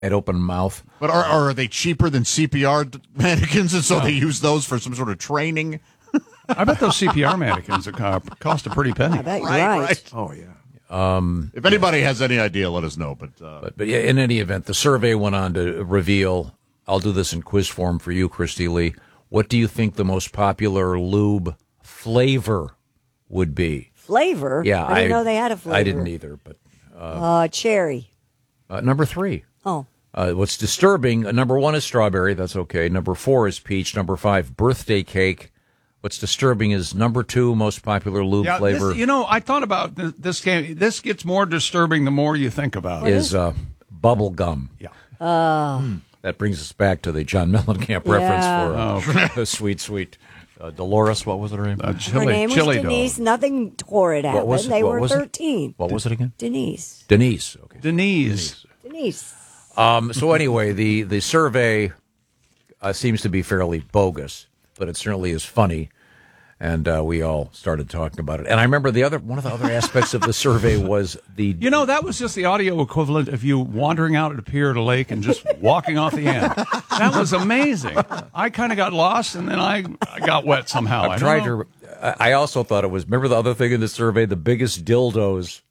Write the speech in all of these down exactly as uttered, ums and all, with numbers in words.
At open mouth. But are, are they cheaper than C P R mannequins, and so no. they use those for some sort of training? I bet those C P R mannequins cost a pretty penny. I bet you're right, right. right. Oh, yeah. Um, if anybody yeah. has any idea, let us know. But, uh, but, but yeah, in any event, the survey went on to reveal, I'll do this in quiz form for you, Christy Lee. What do you think the most popular lube flavor would be? Flavor? Yeah. I didn't I, know they had a flavor. I didn't either. But uh, uh, cherry. Uh, number three. Oh. Uh, what's disturbing, uh, number one is strawberry. That's okay. Number four is peach. Number five, birthday cake. What's disturbing is number two most popular lube yeah, flavor. This, you know, I thought about this, this game. This gets more disturbing the more you think about it. Is uh, bubble gum. Yeah. Uh, hmm. That brings us back to the John Mellencamp yeah. reference for uh, oh. sweet, sweet uh, Dolores. What was her name? Uh, chili, her name chili was Denise. dog. Nothing horrid happened. Was, they were was thirteen. It? What was it again? Denise. Denise. Okay. Denise. Denise. Um, so anyway, the, the survey uh, seems to be fairly bogus, but it certainly is funny, and uh, we all started talking about it. And I remember the other one of the other aspects of the survey was the you know that was just the audio equivalent of you wandering out at a pier at a lake and just walking off the end. That was amazing. I kind of got lost, and then I, I got wet somehow. I've I tried don't know. to. I also thought it was. Remember the other thing in the survey? The biggest dildos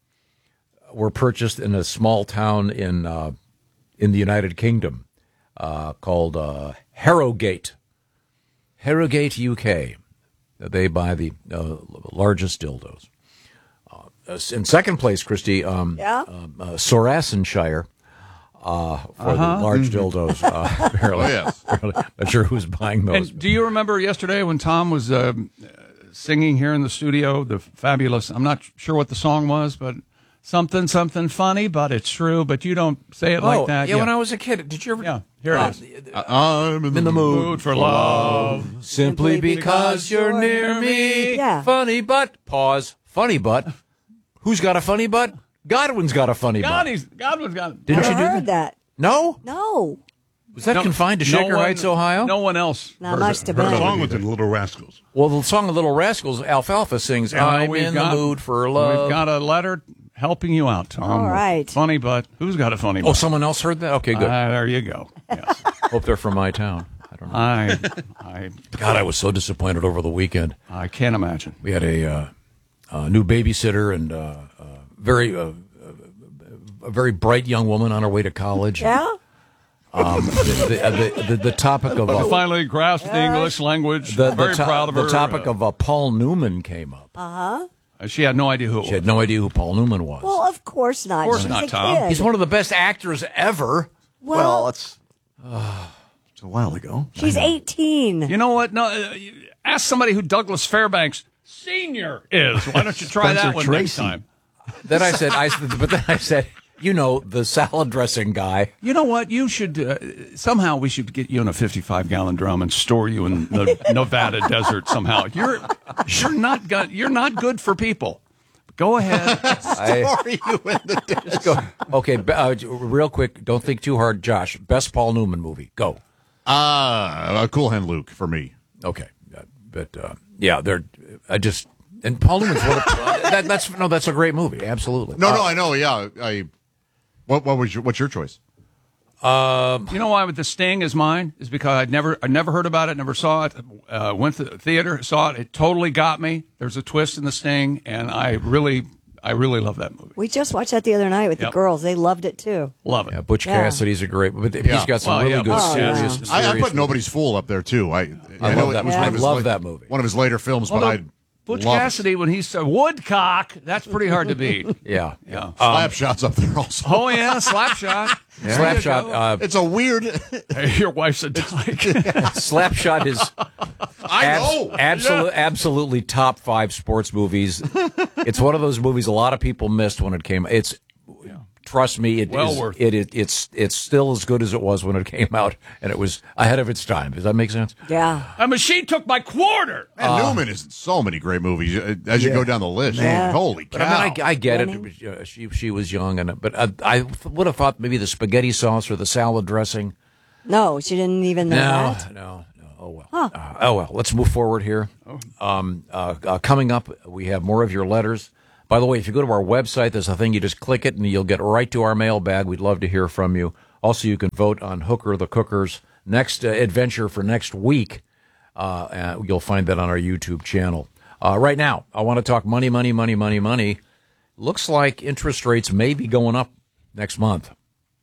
were purchased in a small town in. Uh, in the United Kingdom, uh, called uh, Harrogate. Harrogate, U K. They buy the uh, largest dildos. Uh, in second place, Christy, um, yeah? uh, uh, Sorasanshire uh, for uh-huh. the large dildos. Uh, apparently, oh, yes. apparently. Not sure who's buying those. And do you remember yesterday when Tom was uh, singing here in the studio, the fabulous, I'm not sure what the song was, but... Something, something funny, but it's true. But you don't say it oh, like that. Yeah, yeah, when I was a kid, did you ever? Yeah, here uh, it is. Uh, I'm in, in the mood, mood for love. Simply because you're near me. Yeah. Funny butt. Pause. Funny butt. Who's got a funny butt? Godwin's got a funny butt. Godwin's, Godwin's got. Didn't Never you do heard that? that. No? No. Was that No, confined to no Shaker one- Heights, Ohio? No one else. Not heard much it- to heard bet. The of song it was either. in Little Rascals. Well, the song of Little Rascals, Alfalfa sings, Yeah, I'm we've in got- the mood for love. We've got a letter helping you out, Tom. All right. Funny butt. Who's got a funny butt? Oh, someone else heard that? Okay, good. Uh, there you go. Yes. Hope they're from my town. I don't know. I, I, God, I was so disappointed over the weekend. I can't imagine. We had a, uh, a new babysitter and uh, uh, very, uh, a very bright young woman on her way to college. Yeah? Um, the, the, the, the, the topic of I uh, finally grasped the English language. the, the, Very to- proud of her. the topic Uh, of uh, Paul Newman came up. Uh-huh. she had no idea who it She was. had no idea who Paul Newman was. Well, of course not. Of course She's not, a Tom. kid. He's one of the best actors ever. Well, it's, uh, it's a while ago. she's eighteen. You know what? No, uh, you- ask somebody who Douglas Fairbanks Senior is. Why don't you try that Spencer one next Tracy. time? Then I said, I, but then I said, you know, the salad dressing guy. You know what? You should uh, somehow we should get you in a fifty-five gallon drum and store you in the Nevada desert somehow. You're you're not go- you're not good for people. Go ahead. I, Are you in the just go. Okay, be- uh, real quick. Don't think too hard, Josh. Best Paul Newman movie. Go. Uh, Cool Hand Luke for me. Okay, uh, but uh, yeah, they're. I just and Paul Newman's one of, that, that's no, that's a great movie. Absolutely. No, Uh, no, I know. Yeah, I. What what was your what's your choice? Um, You know why with The Sting is mine is because I'd never I never heard about it, never saw it. Uh, went to the theater, saw it. It totally got me. There's a twist in The Sting, and I really I really love that movie. We just watched that the other night with Yep. the girls. They loved it too. Love it. yeah, Butch Yeah. Cassidy's a great, but he's Yeah. got some Well, really yeah, good Butch serious. Cassidy. serious I, I put movies. Nobody's Fool up there too. I I know love it that was movie. one I of his love la- that movie. One of his later films, but Although I Butch love it. Cassidy when he said Woodcock, that's pretty hard to beat. Yeah, Yeah. Slap shots up there also. Oh yeah, Slapshot. Slapshot. Uh, It's a weird. Hey, your wife's a dyke. Slapshot is I abs- know. absolute, absolutely top five sports movies. It's one of those movies a lot of people missed when it came. It's trust me, it Well is, worth it, it. It's it's still as good as it was when it came out, and it was ahead of its time. Does that make sense? Yeah. A machine took my quarter. And Newman is in so many great movies uh, as you go down the list. Man. Holy cow! But I mean, I, I get Winning. it. Uh, She she was young, and but uh, I would have thought maybe the spaghetti sauce or the salad dressing. No, she didn't even know No, that. no, no. Oh well. Uh, oh well. Let's move forward here. Um, uh, uh, coming up, we have more of your letters. By the way, if you go to our website, there's a thing you just click it and you'll get right to our mailbag. We'd love to hear from you. Also, you can vote on Hooker the Cooker's next uh, adventure for next week. Uh, and you'll find that on our YouTube channel. Uh, right now, I want to talk money, money, money, money, money. Looks like interest rates may be going up next month.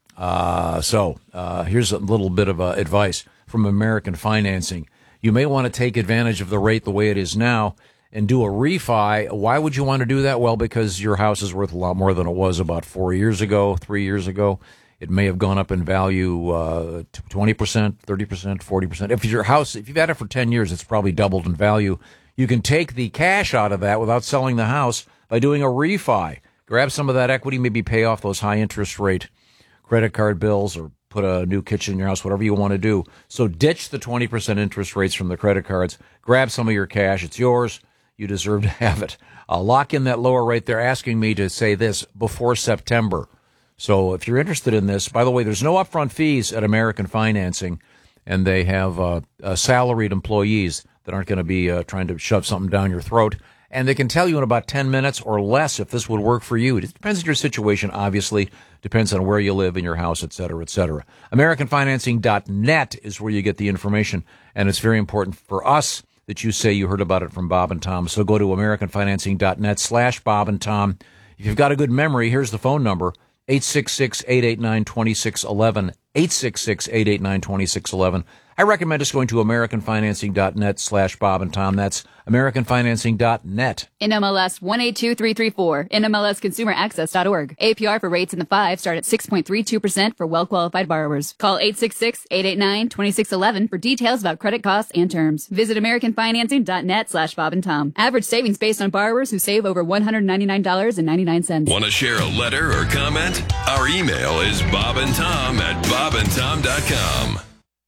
Uh, so uh, here's a little bit of uh, advice from American Financing. You may want to take advantage of the rate the way it is now and do a refi. Why would you want to do that? Well, because your house is worth a lot more than it was about four years ago, three years ago. It may have gone up in value uh, twenty percent, thirty percent, forty percent. If your house, if you've had it for ten years, it's probably doubled in value. You can take the cash out of that without selling the house by doing a refi. Grab some of that equity, maybe pay off those high interest rate credit card bills or put a new kitchen in your house, whatever you want to do. So ditch the twenty percent interest rates from the credit cards. Grab some of your cash. It's yours. You deserve to have it. Uh, lock in that lower rate. They're asking me to say this before September. So if you're interested in this, by the way, there's no upfront fees at American Financing, and they have uh, uh, salaried employees that aren't going to be uh, trying to shove something down your throat. And they can tell you in about ten minutes or less if this would work for you. It depends on your situation, obviously. Depends on where you live in your house, et cetera, et cetera. American Financing dot net is where you get the information, and it's very important for us that you say you heard about it from Bob and Tom. So go to American Financing dot net slash Bob and Tom. If you've got a good memory, here's the phone number, eight six six, eight eight nine, two six one one, eight six six, eight eight nine, two six one one. I recommend just going to American Financing dot net slash Bob and Tom. That's American Financing dot net. N M L S one eight two three three four, N M L S consumer access dot org. A P R for rates in the five start at six point three two percent for well-qualified borrowers. Call eight six six, eight eight nine, two six one one for details about credit costs and terms. Visit American Financing dot net slash Bob and Tom. Average savings based on borrowers who save over one hundred ninety-nine dollars and ninety-nine cents. Want to share a letter or comment? Our email is bobandtom at bob and tom dot com.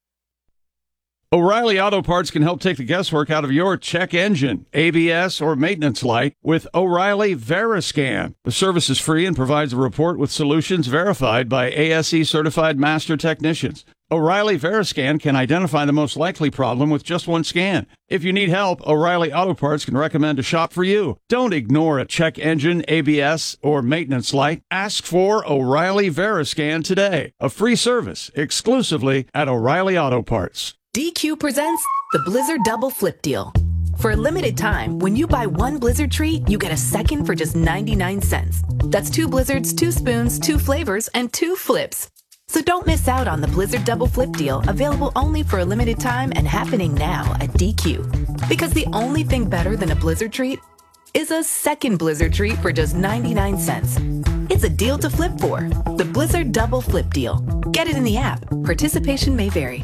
O'Reilly Auto Parts can help take the guesswork out of your check engine, A B S, or maintenance light with O'Reilly Veriscan. The service is free and provides a report with solutions verified by A S E certified master technicians. O'Reilly Veriscan can identify the most likely problem with just one scan. If you need help, O'Reilly Auto Parts can recommend a shop for you. Don't ignore a check engine, A B S, or maintenance light. Ask for O'Reilly Veriscan today. A free service exclusively at O'Reilly Auto Parts. D Q presents the Blizzard Double Flip Deal. For a limited time, when you buy one Blizzard treat, you get a second for just ninety-nine cents. That's two Blizzards, two spoons, two flavors, and two flips. So don't miss out on the Blizzard Double Flip Deal, available only for a limited time and happening now at D Q. Because the only thing better than a Blizzard treat is a second Blizzard treat for just ninety-nine cents. It's a deal to flip for. The Blizzard Double Flip Deal. Get it in the app. Participation may vary.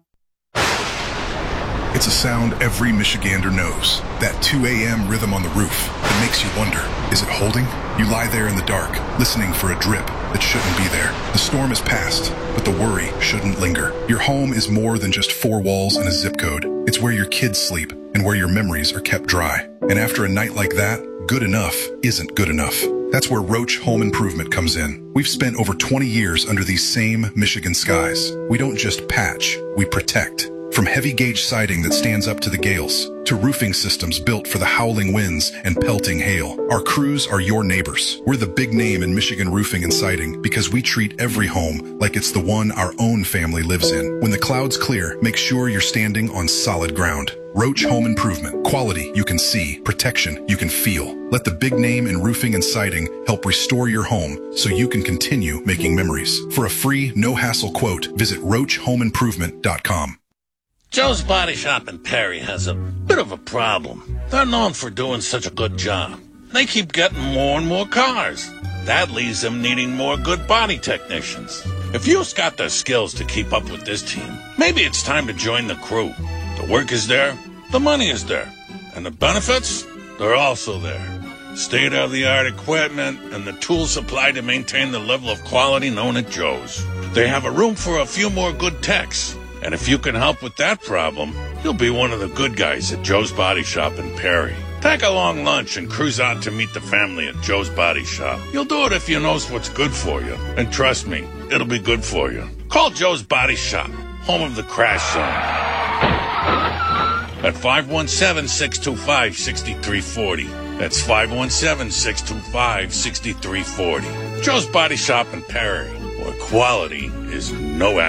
It's a sound every Michigander knows. That two a.m. rhythm on the roof that makes you wonder, is it holding? You lie there in the dark, listening for a drip that shouldn't be there. The storm has passed, but the worry shouldn't linger. Your home is more than just four walls and a zip code. It's where your kids sleep and where your memories are kept dry. And after a night like that, good enough isn't good enough. That's where Roach Home Improvement comes in. We've spent over twenty years under these same Michigan skies. We don't just patch, we protect. From heavy gauge siding that stands up to the gales, to roofing systems built for the howling winds and pelting hail, our crews are your neighbors. We're the big name in Michigan roofing and siding because we treat every home like it's the one our own family lives in. When the clouds clear, make sure you're standing on solid ground. Roach Home Improvement. Quality you can see, protection you can feel. Let the big name in roofing and siding help restore your home so you can continue making memories. For a free, no-hassle quote, visit roach home improvement dot com. Joe's Body Shop in Perry has a bit of a problem. They're known for doing such a good job. They keep getting more and more cars. That leaves them needing more good body technicians. If you've got the skills to keep up with this team, maybe it's time to join the crew. The work is there, the money is there, and the benefits, they're also there. State-of-the-art equipment and the tools supplied to maintain the level of quality known at Joe's. They have a room for a few more good techs. And if you can help with that problem, you'll be one of the good guys at Joe's Body Shop in Perry. Take a long lunch and cruise out to meet the family at Joe's Body Shop. You'll do it if you know what's good for you. And trust me, it'll be good for you. Call Joe's Body Shop, home of the Crash Zone, at five one seven, six two five, six three four zero. That's five one seven, six two five, six three four zero. Joe's Body Shop in Perry. where quality is no